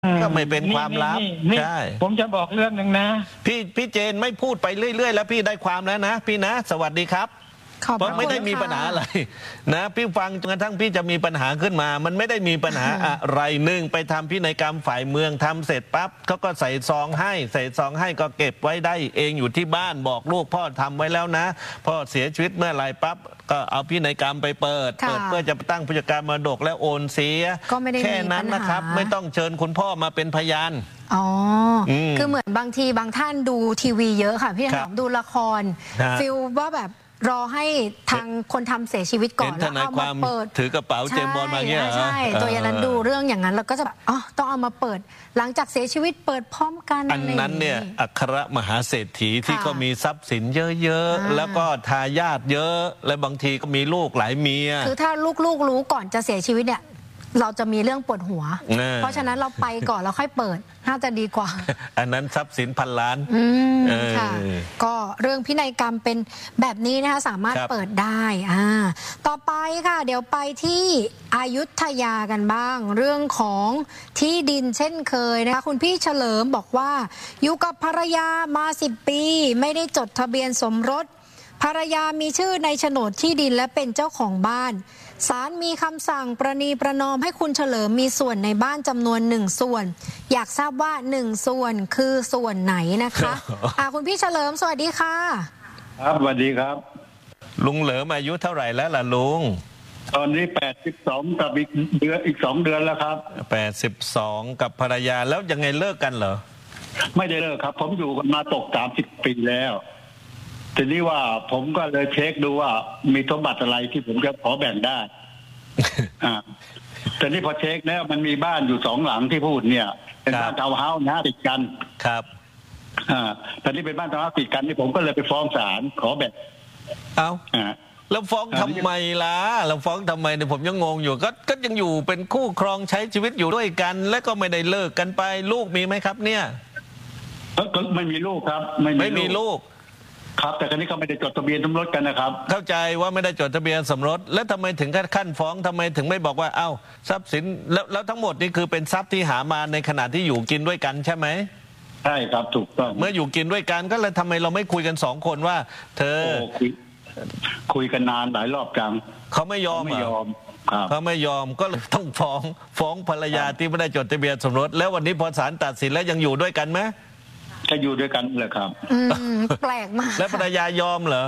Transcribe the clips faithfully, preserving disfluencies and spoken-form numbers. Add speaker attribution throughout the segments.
Speaker 1: ก็ไม่เป็นความลับใช่
Speaker 2: ผมจะบอกเรื่องหนึ่งนะ
Speaker 1: พี่พี่เจนไม่พูดไปเรื่อยๆแล้วพี่ได้ความแล้วนะพี่นะสวัสดีครับเพราะไม่ได้มีปัญหาอะไรนะพี่ฟังจนกระทั่งพี่จะมีปัญหาขึ้นมามันไม่ได้มีปัญหาอะไรหนึ่งไปทำพินัยกรรมฝ่ายเมืองทำเสร็จปั๊บเขาก็ใส่ซองให้ใส่ซองให้ก็เก็บไว้ได้เองอยู่ที่บ้านบอกลูกพ่อทำไว้แล้วนะพ่อเสียชีวิตเมื่อไรปั๊บก็เอาพินัยกรรมไปเปิดเปิดเพื่อจะตั้งผู้จัดการมรดกแล้วโอนเสียแค่นั้นนะครับไม่ต้องเชิญคุณพ่อมาเป็นพยาน
Speaker 3: อ๋อคือเหมือนบางทีบางท่านดูทีวีเยอะค่ะพี่ถนอมดูละครฟิลว่าแบบรอให้ทางคนทำเสียชีวิตก่อนแล้วเอามาเปิด
Speaker 1: ถือกระเป๋าเจมบอลมาเงี้ย
Speaker 3: ใช่ตัวอย่างนั้นดูเรื่องอย่างนั้นเราก็จะแบบอ๋อต้องเอามาเปิดหลังจากเสียชีวิตเปิดพร้อมกัน
Speaker 1: อันนั้นเนี่ยอัครมหาเศรษฐีที่เขามีทรัพย์สินเยอะๆแล้วก็ทายาทเยอะและบางทีก็มีลูกหลายเมีย
Speaker 3: คือถ้าลูกๆรู้ก่อนจะเสียชีวิตเนี่ยเราจะมีเรื่องปวดหัวเพราะฉะนั้นเราไปก่อนแล้วค่อยเปิดน่าจะดีกว่า
Speaker 1: อันนั้นทรัพย์สินพันล้าน
Speaker 3: ค่ะก็เรื่องพินัยกรรมเป็นแบบนี้นะคะสามารถเปิดได้อ่าต่อไปค่ะเดี๋ยวไปที่อยุธยากันบ้างเรื่องของที่ดินเช่นเคยนะคะคุณพี่เฉลิมบอกว่าอยู่กับภรรยามาสิบปีไม่ได้จดทะเบียนสมรสภรรยามีชื่อในโฉนดที่ดินและเป็นเจ้าของบ้านศาลมีคำสั่งประนีประนอมให้คุณเฉลิมมีส่วนในบ้านจำนวนหนึ่งส่วนอยากทราบว่าหนึ่งส่วนคือส่วนไหนนะคะอ่าคุณพี่เฉลิมสวัสดีค่ะ
Speaker 2: ครับสวัสดีครับ
Speaker 1: ลุงเหลิมอายุเท่าไหร่แล้วล่ะลุง
Speaker 2: ตอนนี้แปดสิบสองกับอีกเดือนอีกสองเดือนแล้วครับ
Speaker 1: แปดสิบสองกับภรรยาแล้วยังไงเลิกกันเหรอ
Speaker 2: ไม่ได้เลิกครับผมอยู่กันมาตกสามสิบปีแล้วทีนี้ว่าผมก็เลยเช็คดูว่ามีสมบัติอะไรที่ผมจะขอแบ่งได้อ่าแต่นี่พอเช็คแล้วมันมีบ้านอยู่สองหลังที่พูดเนี่ยเป็นบ้านทาวน์เฮาส์นะติดกัน
Speaker 1: ครับ
Speaker 2: อ่าแต่นี่เป็นบ้านทาวน์เฮาส์ติดกันนี่ผมก็เลยไปฟ้องศาลขอแบ่ง
Speaker 1: เอาอ่าแล้วฟ้องทำไมล่ะเราฟ้องทำไมเนี่ยผมยังงงอยู่ก็ก็ยังอยู่เป็นคู่ครองใช้ชีวิตอยู่ด้วยกันและก็ไม่ได้เลิกกันไปลูกมีไหมครับเนี่ย
Speaker 2: ก็ไม่มีลูกครับ
Speaker 1: ไม่มีลูก
Speaker 2: ครับแต่ครั้นี้เขาไม่ได้จดทะเบียนสมรสกันนะครับ
Speaker 1: เข้าใจว่าไม่ได้จดทะเบียนสมรสแล้วทำไมถึงขั้นฟ้องทำไมถึงไม่บอกว่าเอ้าทรัพย์สินแล้วแล้วทั้งหมดนี่คือเป็นทรัพย์ที่หามาในขณะที่อยู่กินด้วยกันใช่ไหม
Speaker 2: ใช่ครับถูกต้อง
Speaker 1: เมื่ออยู่กินด้วยกันก็เลยทำไมเราไม่คุยกันสองคนว่าเธอ
Speaker 2: คุยคุยกันนานหลายรอบจัง
Speaker 1: เขาไม่ยอม
Speaker 2: ไม่ยอม
Speaker 1: เขาไม่ยอมก็เลยต้องฟ้องฟ้องภรรยาที่ไม่ได้จดทะเบียนสมรสแล้ววันนี้พอศาลตัดสินแล้วยังอยู่ด้วยกันไหม
Speaker 2: จะอยู่ด้วยกันเลยครับ
Speaker 3: แปลกมาก
Speaker 1: แล้วภรรยายอมเหรอ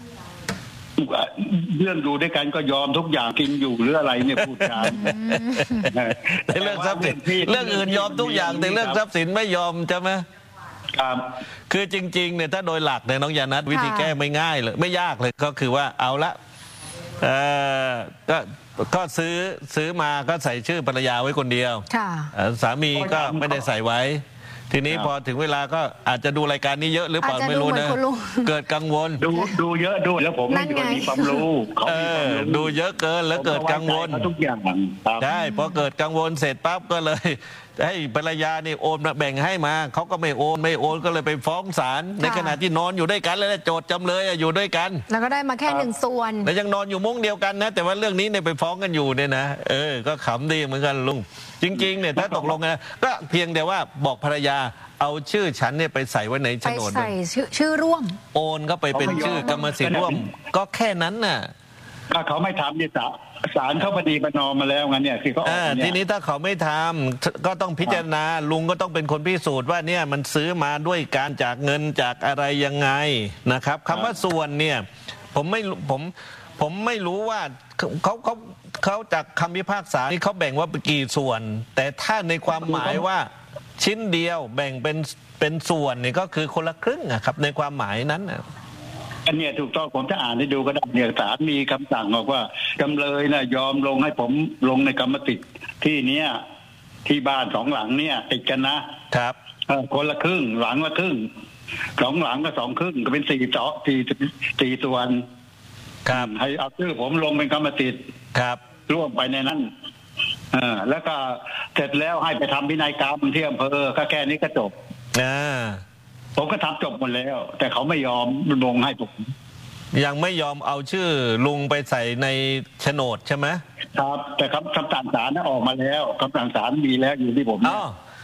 Speaker 2: เรื่องอยู่ด้วยกันก็ยอมทุกอย่างกินอยู่หรืออะไรเนี่ยพูดกัน
Speaker 1: แต่เรื่องทรัพย์สินเรื่องอื่นยอมทุกอย่างแต่เรื่องทรัพย์สินไม่ยอมใช่ไหม
Speaker 2: ครับ
Speaker 1: คือจริงๆเนี่ยถ้าโดยหลักเนี่ยน้องยานัทวิธีแก้ไม่ง่ายเลยไม่ยากเลยก็คือว่าเอาละเออก็ก็ซื้อซื้อมาก็ใส่ชื่อภรรยาไว้คนเดียวสามีก็ไม่ได้ใส่ไว้ทีนี้พอถึงเวลาก็อาจจะดูรายการนี้เยอะหรือเปล่าไม่รู้นะเกิดกังวล
Speaker 2: ดูดูเยอะด้วยแล้วผมไม่มีความรู้
Speaker 1: เขาดูเยอะเกินแล้วเกิดกังวล
Speaker 2: ทุกอย่าง
Speaker 1: ใช่พอเกิดกังวลเสร็จปั๊บก็เลยให้ภรรยานี่โอนแบ่งให้มาเขาก็ไม่โอนไม่โอนก็เลยไปฟ้องศาลในขณะที่นอนอยู่ด้วยกันแล้วโจทย์จำเลยอยู่ด้วยกัน
Speaker 3: แล้วก็ได้มาแค่หนึ่งส่วน
Speaker 1: แล้วยังนอนอยู่มุ้งเดียวกันนะแต่ว่าเรื่องนี้เนี่ยไปฟ้องกันอยู่เนี่ยนะเออก็ขำดีเหมือนกันลุงจริงๆเนี่ยถ้าตกลงนะก็เพียงแต่ว่าบอกภรรยาเอาชื่อฉันเนี่ยไปใส่ไว้ในโฉนด
Speaker 3: ไปใส่ชื่อชื่อร่วม
Speaker 1: โอนก็ไปเป็นชื่อกรรมสิทธิ์ร่วมก็แค่นั้นน่ะ
Speaker 2: ถ้าเขาไม่ทำเนี่ยศาลเขาปฏิบัตินอมมาแล้วงั้นเนี่ยคือเขาออก
Speaker 1: ทีนี้ถ้าเขาไม่ทำก็ต้องพิจารณาลุงก็ต้องเป็นคนพิสูจน์ว่าเนี่ยมันซื้อมาด้วยการจากเงินจากอะไรยังไงนะครับคำว่าส่วนเนี่ยผมไม่ผมผมไม่รู้ว่าเขาเขาเขาจากคำพิพากษาที่เขาแบ่งว่ากี่ส่วนแต่ถ้าในความหมายว่าชิ้นเดียวแบ่งเป็นเป็นส่วนนี่ก็คือคนละครึ่งอะครับในความหมายนั้น
Speaker 2: อันนี้ถูกต้องผมจะอ่านให้ดูก็ได้เนี่ยศาลมีคำสั่งบอกว่าจำเลยนะยอมลงให้ผมลงในกรรมสิทธิ์ที่เนี้ยที่บ้านสองหลังเนี่ยติดกันนะครับคนละครึ่งหลังละครึ่งสองหลังก็สองครึ่งก็เป็นสี่ต่อสี่สี่ส่วน
Speaker 1: ครับ
Speaker 2: ให้เอาชื่อผมลงเป็นกรรมสิทธิ์
Speaker 1: ครับ
Speaker 2: ร่วมไปในนั้นอ่าแล้วก็เสร็จแล้วให้ไปทำพินัยกรรมที่อำเภอก็แค่นี้ก็จบ
Speaker 1: อ่า
Speaker 2: ผมก็ทำจบหมดแล้วแต่เขาไม่ยอมลงให้ผม
Speaker 1: ยังไม่ยอมเอาชื่อลุงไปใส่ในโฉนดใช่ไหม
Speaker 2: ครับแต่คำคำสั่งศาลนั้นออกมาแล้วคำสั่งศาลมีแล้วอยู่ที่ผม
Speaker 1: อ๋อ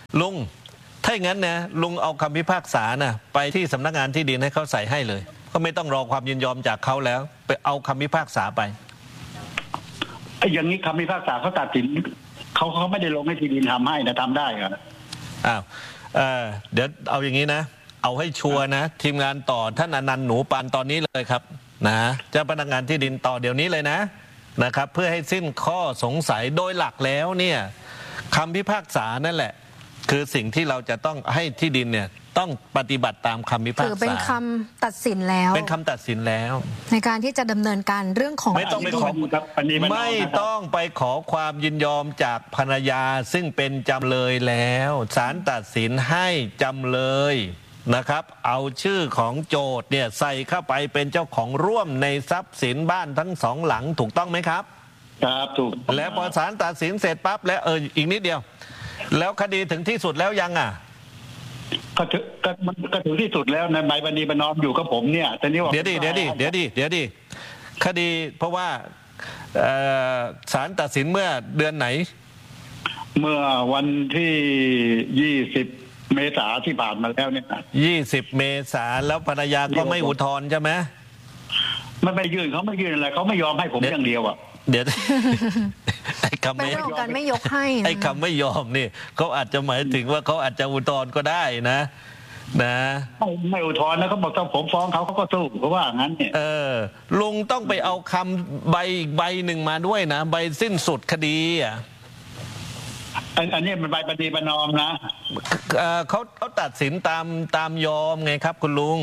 Speaker 1: ลุงถ้าอย่างนั้นนะลุงเอาคำพิพากษานะไปที่สำนักงานที่ดินให้เขาใส่ให้เลยก็ไม่ต้องรอความยินยอมจากเขาแล้วไปเอาคำพิพากษาไป
Speaker 2: ไอ้อย่างนี้คำพิพากษาเขาตัดสินเขาเขาไม่ได้ลงให้ที่ดินทำให้นะทำได้เหรอ
Speaker 1: อ้าวเออเดี๋ยวเอาอย่างนี้นะเอาให้ชัวร์นะทีมงานต่อท่านอนันต์หนูปานตอนนี้เลยครับนะเจ้าพนักงานที่ดินต่อเดี๋ยวนี้เลยนะนะครับเพื่อให้สิ้นข้อสงสัยโดยหลักแล้วเนี่ยคำพิพากษานั่นแหละคือสิ่งที่เราจะต้องให้ที่ดินเนี่ยต้องปฏิบัติตามคำพิพากษา
Speaker 3: คือเป็นคำตัดสินแล้ว
Speaker 1: เป็นคำตัดสินแล้ว
Speaker 3: ในการที่จะดำเนินการเรื่องของ
Speaker 1: ไม่ต้องไปขอไม่ต้องไปขอความยินยอมจากภรรยาซึ่งเป็นจำเลยแล้วศาลตัดสินให้จำเลยนะครับเอาชื่อของโจทย์เนี่ยใส่เข้าไปเป็นเจ้าของร่วมในทรัพย์สินบ้านทั้งสองหลังถูกต้องไหมครับ
Speaker 2: ครับถูก
Speaker 1: แล้วพอศาลตัดสินเสร็จปั๊บแล้วเอออีกนิดเดียวแล้วคดีถึงที่สุดแล้วยังอ่ะ
Speaker 2: ก็ถึงก็มันก็ถึงที่สุดแล้วในใบบันดีประนอมอยู่กับผมเนี่ยแต่นี่ว่า
Speaker 1: เดี๋ยวดิเดี๋ยวดิเดี๋ยวดิเดี๋ยวดิคดีเพราะว่าศาลตัดสินเมื่อเดือนไหน
Speaker 2: เมื่อวันที่ยี่สิบเมษาที่ผ่านมาแล้วเนี่ย
Speaker 1: ยี่สิบเมษาแล้วภรรยาก็ไม่อุทธรณ์ใช่ไหม
Speaker 2: ไม่ไม่ยื่นเขาไม่ยื่นอะไรเขาไม่ยอมให้ผมอย่างเดียวอ่ะ
Speaker 1: เดี๋ยวไอ้ค
Speaker 3: ำไม่ยอมกันไม่ยกให้
Speaker 1: ไอ้คำไม่ยอมนี่เขาอาจจะหมายถึงว่าเขาอาจจะอุทธรณ์ก็ได้นะนะ
Speaker 2: ไม่ไม่อุทธรณ์นะเขาบอกถ้าผมฟ้องเขาเขาก็สู้เพราะว่างั้นเนี่ย
Speaker 1: เออลุงต้องไปเอาคำใบอีกใบหนึ่งมาด้วยนะใบสิ้นสุดคดีอ่ะ
Speaker 2: อันนี้มันใบปฏิบัตินอมนะ
Speaker 1: เขาเขาตัดสินตามตามยอมไงครับคุณลุง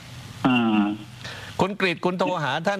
Speaker 1: คุณกฤษคุณโทรหาท่าน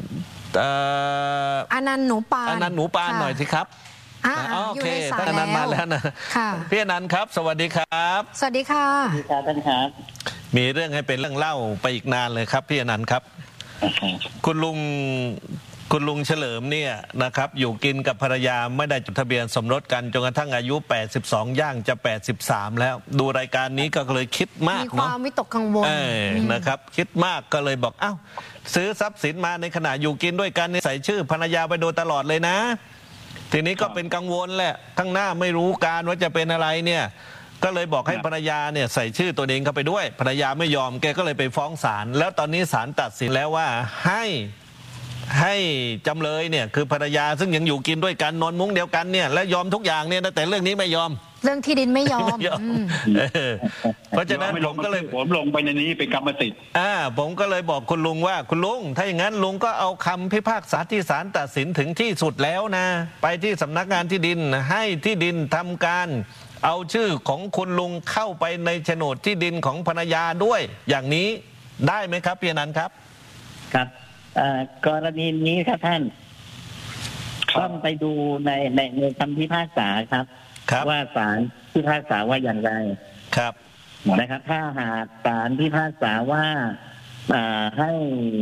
Speaker 3: อนันต์หนูปาน
Speaker 1: อนันต์หนูปานหน่อยสิครับโอเคท่านอนันต์มาแล้วนะพี่อนันต์ครับสวัสดีครับ
Speaker 3: สวัสดีค่ะ
Speaker 2: สวัสดีครับท่านครับ
Speaker 1: มีเรื่องให้เป็นเรื่องเล่าไปอีกนานเลยครับพี่อนันต์ครับคุณลุงคุณลุงเฉลิมเนี่ยนะครับอยู่กินกับภรรยาไม่ได้จดทะเบียนสมรสกันจนกระทั่งอายุแปดสิบสองย่างจะแปดสิบสามแล้วดูรายการนี้ก็เลยคิดมาก
Speaker 3: เนาะมีความวิตกกังวล
Speaker 1: นะครับคิดมากก็เลยบอกอ้าวซื้อทรัพย์สินมาในขณะอยู่กินด้วยกันใส่ชื่อภรรยาไปโดยตลอดเลยนะทีนี้ก็เป็นกังวลแหละข้างหน้าไม่รู้การว่าจะเป็นอะไรเนี่ยก็เลยบอกให้ภรรยาเนี่ยใส่ชื่อตัวเองเข้าไปด้วยภรรยาไม่ยอมแกก็เลยไปฟ้องศาลแล้วตอนนี้ศาลตัดสินแล้วว่าให้ให้จำเลยเนี่ยคือภรรยาซึ่งยังอยู่กินด้วยกันนอนมุ้งเดียวกันเนี่ยและยอมทุกอย่างเนี่ยแต่เรื่องนี้ไม่ยอม
Speaker 3: เรื่องที่ดินไม่ยอม
Speaker 1: เพราะฉะนั้นผมก็เลย
Speaker 2: ผมลงไปในนี้เป็นกรรมสิทธิ์
Speaker 1: อ่าผมก็เลยบอกคุณลุงว่าคุณลุงถ้าอย่างนั้นลุงก็เอาคำพิพากษาที่ศาลตัดสินถึงที่สุดแล้วนะไปที่สำนักงานที่ดินให้ที่ดินทำการเอาชื่อของคุณลุงเข้าไปในโฉนดที่ดินของภรรยาด้วยอย่างนี้ได้ไหมครับพี่อนันต์ครับ
Speaker 4: ครับกรณีนี้ครับท่านต้องไปดูในในในคำพิพากษาครับว่าศาลพิพากษาว่าอย่างไร
Speaker 1: ครับ
Speaker 4: นะครับถ้าหากศาลพิพากษาว่าให้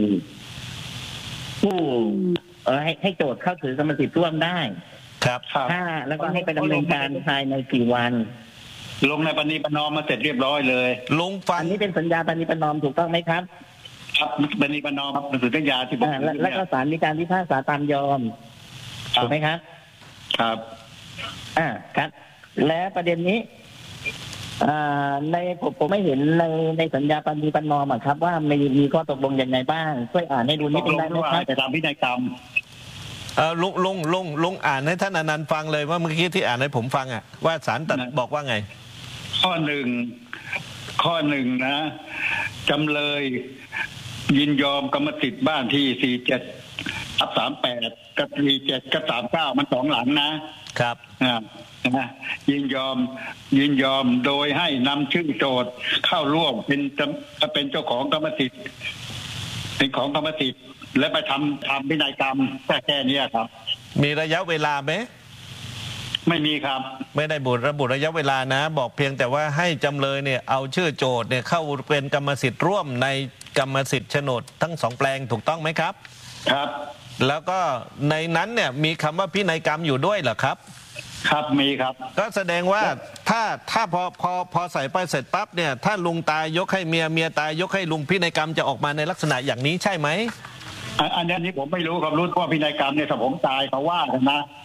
Speaker 4: ผู้ให้ให้โจทย์เข้าถือกรรมสิทธิ์ร่วมได้
Speaker 1: ครับ
Speaker 4: ถ้าแล้วก็ให้ไปดำเนินการภายในกี่วัน
Speaker 2: ลงในปณิประนอมมาเสร็จเรียบร้อยเลย
Speaker 1: ลุงฟัง
Speaker 4: อันนี้เป็นสัญญาปณิประนอมถูกต้องไหมครับ
Speaker 2: ครับปณิประนอมเป็นสัญญาที่ผม
Speaker 4: แล้วก็ศาลมีการพิพากษาตามยอมถูกไหมครับ
Speaker 2: ครับ
Speaker 4: อ่าครับและประเด็นนี้ในผมผมไม่เห็นในในสัญญาปณิประนอมครับว่ามีมีข้อตกลงยังไงบ้างช่วยอ่านให้ดูนิดนึงได้ไหมครับ
Speaker 2: จะทำพินัยกรรม
Speaker 1: เออลุงลุงลุงลุงอ่านให้ท่านอนันต์ฟังเลยว่าเมื่อกี้ที่อ่านให้ผมฟังอ่ะว่าศาลตัดบอกว่าไง
Speaker 2: ข้อหนึ่งข้อหนึ่งนะจำเลยยินยอมกรรมสิทธิ์บ้านที่สี่เจ็ดทับสามแปดกับสี่เจ็ดกับสามเก้ามันสองหลังนะครับอ่านะยินยอมยินยอมโดยให้นำชื่อโจทย์เข้าร่วมเป็นเป็นเจ้าของกรรมสิทธิ์เป็นของกรรมสิทธิ์และไปทำทำพินัยกรรมแค่แค่นี้ครับ
Speaker 1: มีระยะเวลาไหม
Speaker 2: ไม่มีครับ
Speaker 1: ไม่ได้บุระบุระยะเวลานะบอกเพียงแต่ว่าให้จำเลยเนี่ยเอาชื่อโจทย์เนี่ยเข้าเป็นกรรมสิทธิ์ร่วมในกรรมสิทธิ์โฉนดทั้งสองแปลงถูกต้องไหมครับ
Speaker 2: ครับ
Speaker 1: แล้วก็ในนั้นเนี่ยมีคำว่าพินัยกรรมอยู่ด้วยเหรอครับ
Speaker 2: ครับมีครับ
Speaker 1: ก็แสดงว่าถ้าถ้าพอพอพอใส่ไปเสร็จปั๊บเนี่ยถ้าลุงตายยกให้เมียเมียตายยกให้ลุงพินัยกรรมจะออกมาในลักษณะอย่างนี้ใช่ไหม
Speaker 2: อันนี้ผมไม่รู้ครับรู้ว่าพินัยกรรมเนี่ยถ้าผมตายเขาว่ากันนะ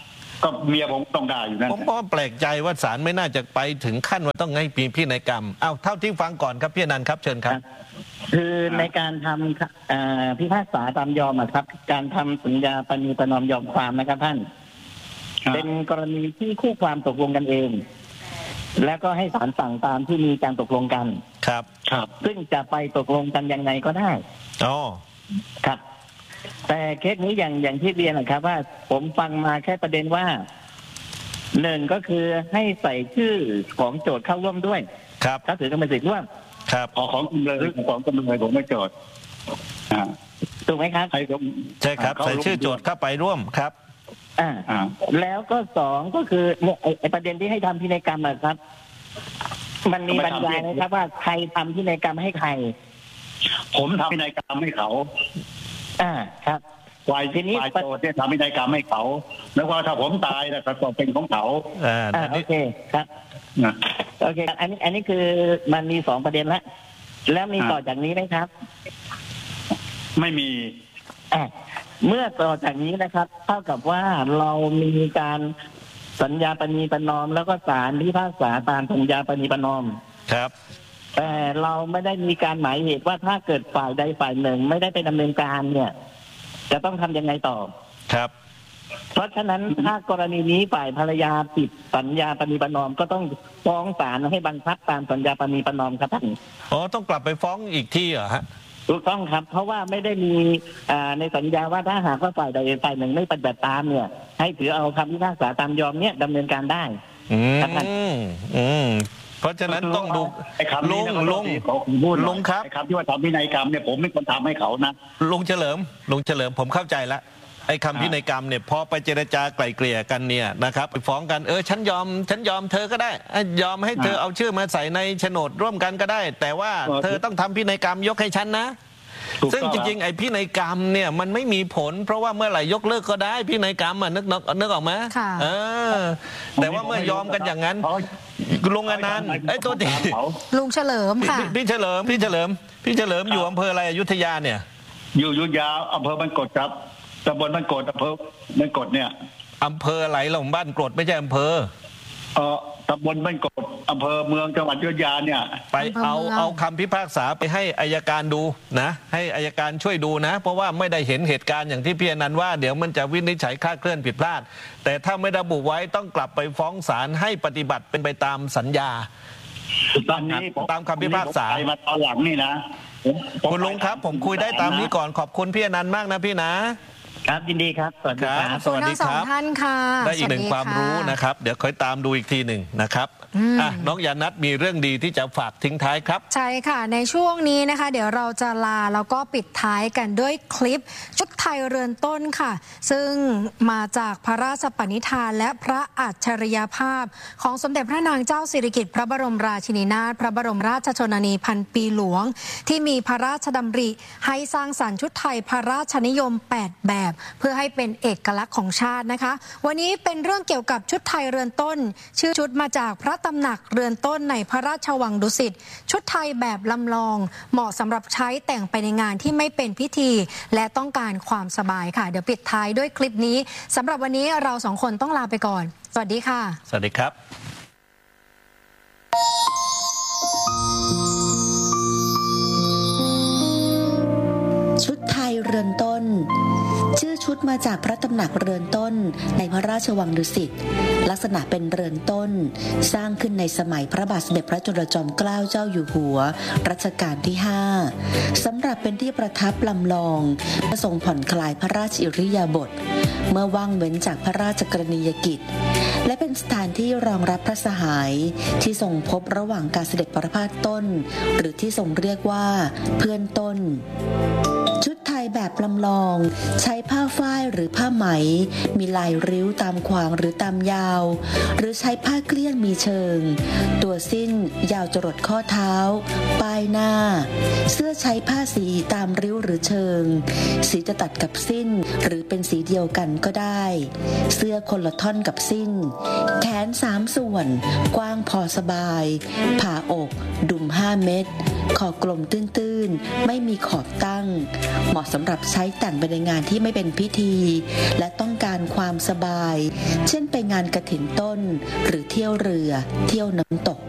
Speaker 2: ก็เมียผมต้องได้อยู่นั่น
Speaker 1: ผมก็แปลกใจว่าศาลไม่น่าจะไปถึงขั้นว่าต้องให้ปีพินัยกรรมเอาเท่าที่ฟังก่อนครับพี่อนันต์ครับเชิญครับ
Speaker 4: คือในการทำพิพากษาตามยอมครับการทำสัญญาปณีประนอมยอมความนะครับท่านเป็นกรณีที่คู่ความตกลงกันเองแล้วก็ให้ศาลสั่งตามที่มีการตกลงกัน
Speaker 1: ครับ
Speaker 4: ครับซึ่งจะไปตกลงกันยังไงก็ได้
Speaker 1: อ๋อ
Speaker 4: ครับแต่เคสนี้อย่างอย่างที่เรียนนะครับว่าผมฟังมาแค่ประเด็นว่าหนึ่งก็คือให้ใส่ชื่อของโจทย์เข้าร่วมด้วย
Speaker 1: ครับ
Speaker 4: ถ้าถือกรรมสิทธิ์ร่วม
Speaker 1: ครับ
Speaker 2: ขอของจำเลยของจำเลยผมไม่โจทย์
Speaker 4: ถูกไหมครับ
Speaker 1: ใช่ครับใส่ชื่อโจทย์เข้าไปร่วมครับ
Speaker 4: อ่าแล้วก็สองก็คือไอ้ประเด็นที่ให้ทำพินัยกรรมนะครับมันมีบรรยายนะครับว่าใครทำพินัยกรรมให้ใคร
Speaker 2: ผมทำพินัยกรรมให้เขา
Speaker 4: อ่าครับ
Speaker 2: ฝ่ายที่นี้ฝ่ายโจทย์เนี่ยทำพินัยกรรมให้เขาแล้วว่าถ้าผมตายแล้วก็เป็นของเขา
Speaker 1: อ่า
Speaker 4: โอเคครับโอเคอันนี้อันนี้คือมันมีสองประเด็นแล้วแล้วมีต่อจากนี้ไหมครับ
Speaker 2: ไม่มี
Speaker 4: อ่าเมื่อต่อจากนี้นะครับเท่ากับว่าเรามีการสัญญาปณีประนอมแล้วก็ศาลพิพากษาตามสัญญาปณีประนอม
Speaker 1: ครับ
Speaker 4: แต่เราไม่ได้มีการหมายเหตุว่าถ้าเกิดฝ่ายใดฝ่ายหนึ่งไม่ได้ไปดำเนินการเนี่ยจะต้องทำยังไงต่อ
Speaker 1: ครับ
Speaker 4: เพราะฉะนั้นถ้ากรณีนี้ฝ่ายภรรยาผิดสัญญาปณีประนอมก็ต้องฟ้องศาลให้บังคับตามสัญญาปณีประนอมครับท่าน
Speaker 1: อ๋อต้องกลับไปฟ้องอีกทีเหรอฮะ
Speaker 4: ถูกต้องครับเพราะว่าไม่ได้มีในสัญญาว่าถ้าหากว่าฝ่ายใดฝ่ายหนึ่งไม่ปฏิบัติตามเนี่ยให้ถือเอาคำพิพากษาตามยอมเนี่ยดำเนินการได้
Speaker 1: อืมอืมเพราะฉะนั้นต้องดู
Speaker 2: ลุง
Speaker 1: ลุงลุงครับ
Speaker 2: ไอ้คำที่ว่าทำพินัยกรรมเนี่ยผมไม่ควรทำให้เขานะ
Speaker 1: ลุงเฉลิมลุงเฉลิมผมเข้าใจแล้วไอ้คำพินัยกรรมเนี่ยพอไปเจรจาไกล่เกลี่ยกันเนี่ยนะครับไปฟ้องกันเออฉันยอมฉันยอมเธอก็ได้ยอมให้เธอเอาชื่อมาใส่ในโฉนดร่วมกันก็ได้แต่ว่าเธอต้องทำพินัยกรรมยกให้ฉันนะซึ่งจริงๆไอ้พินัยกรรมเนี่ยมันไม่มีผลเพราะว่าเมื่อไหร่ยกเลิกก็ได้พินัยกรรมอ่ะนึกนึกนึกออกไหมเออแต่ว่าเมื่อยอมกันอย่างนั้นลุงอนันต์ไอ้ตัวดี
Speaker 3: ลุงเฉลิมค่ะ
Speaker 1: พี่เฉลิมพี่เฉลิมพี่เฉลิมอยู่อำเภออะไรอยุธยาเนี่ย
Speaker 2: อยู่อยุธยาอำเภอบ้านกรดครับตำบลบ้านกรดอำเภอบ้านกรดเนี่ย
Speaker 1: อำเภออะไรหลงบ้านกรดไม่ใช่อำเภอ
Speaker 2: เออตำบลบ้านกรดอำเภอเมืองจังหวัดอยุธยาเนี่ย
Speaker 1: ไปเอาเอาคำพิพากษาไปให้อัยการดูนะให้อัยการช่วยดูนะเพราะว่าไม่ได้เห็นเหตุการณ์อย่างที่พี่อนันต์ว่าเดี๋ยวมันจะวินิจฉัยคลาดเคลื่อนผิดพลาดแต่ถ้าไม่ระบุไว้ต้องกลับไปฟ้องศาลให้ปฏิบัติเป็นไปตามสัญญา
Speaker 2: ตอนนี้
Speaker 1: ตามคำพิพากษา
Speaker 2: ไปมาตอนหลังนี่นะ
Speaker 1: คุณลุงครับผมคุยได้ตามนี้ก่อนขอบคุณพี่อนันต์มากนะพี่นะครับ
Speaker 4: ยินดีครับสวัสดีครับ
Speaker 1: สวัสดีครับ
Speaker 3: ท่านค่ะ
Speaker 1: ได้อีกหนึ่งความรู้นะครับเดี๋ยวค่อยตามดูอีกทีหนึ่งนะครับอ่ะน้องยานัทมีเรื่องดีที่จะฝากทิ้งท้ายครับ
Speaker 3: ใช่ค่ะในช่วงนี้นะคะเดี๋ยวเราจะลาแล้วก็ปิดท้ายกันด้วยคลิปชุดไทยเรือนต้นค่ะซึ่งมาจากพระราชปณิธานและพระอัจฉริยภาพของสมเด็จพระนางเจ้าสิริกิติ์พระบรมราชินีนาถพระบรมราชชนนีพันปีหลวงที่มีพระราชดำริให้สร้างสรรค์ชุดไทยพระราชนิยมแปดแบบเพื่อให้เป็นเอกลักษณ์ของชาตินะคะวันนี้เป็นเรื่องเกี่ยวกับชุดไทยเรือนต้นชื่อชุดมาจากพระตำหนักเรือนต้นในพระราชวังดุสิตชุดไทยแบบลำลองเหมาะสำหรับใช้แต่งไปในงานที่ไม่เป็นพิธีและต้องการความสบายค่ะเดี๋ยวปิดท้ายด้วยคลิปนี้สำหรับวันนี้เราสองคนต้องลาไปก่อนสวัสดีค่ะ
Speaker 1: สวัสดีครับ
Speaker 5: ชุดไทยเรือนต้นชื่อชุดมาจากพระตำหนักเรือนต้นในพระราชวังดุสิตลักษณะเป็นเรือนต้นสร้างขึ้นในสมัยพระบาทสมเด็จพระจุลจอมเกล้าเจ้าอยู่หัวรัชกาลที่ห้าสำหรับเป็นที่ประทับลำลองประทรงผ่อนคลายพระราชอิริยาบถเมื่อว่างเว้นจากพระราชกรณียกิจและเป็นสถานที่รองรับพระสหายที่ทรงพบระหว่างการเสด็จประพาสต้นหรือที่ทรงเรียกว่าเพื่อนต้นชุดไทยแบบลำลองใช้ผ้าฝ้ายหรือผ้าไหมมีลายริ้วตามขวางหรือตามยาวหรือใช้ผ้าเกลี้ยงมีเชิงตัวตัวสิ้นยาวจรดข้อเท้าป้ายหน้าเสื้อใช้ผ้าสีตามริ้วหรือเชิงสีจะตัดกับสิ้นหรือเป็นสีเดียวกันก็ได้เสื้อคนละท่อนกับสิ้นแขนสามส่วนกว้างพอสบายผ่าอกดุมห้าเม็ดคอกลมตื้นๆไม่มีขอบตั้งเหมาะสำหรับใช้แต่งไปในงานที่ไม่เป็นพิธีและต้องการความสบายเช่นไปงานกฐินต้นหรือเที่ยวเรือเที่ยวน้ำตก